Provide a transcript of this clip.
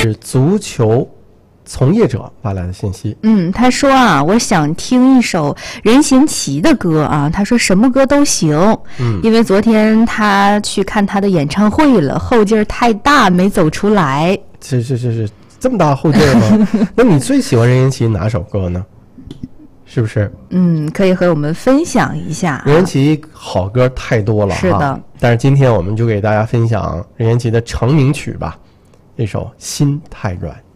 是足球从业者发来的信息。 他说啊，我想听一首任贤齐的歌啊。他说什么歌都行。因为昨天他去看他的演唱会了，后劲儿太大没走出来。 是这么大后劲儿吗？那你最喜欢任贤齐哪首歌呢？是不是？ 可以和我们分享一下。 任贤齐好歌太多了， 是的。 但是今天我们就给大家分享任贤齐的成名曲吧，这首《心太软》。